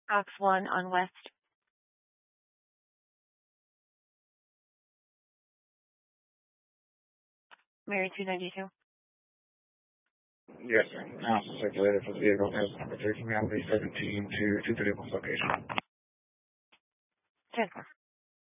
Ox 1 on West. Mary 292. Yes, sir. Now circulated for the vehicle as number 13, 17 to 231 location. 10-4.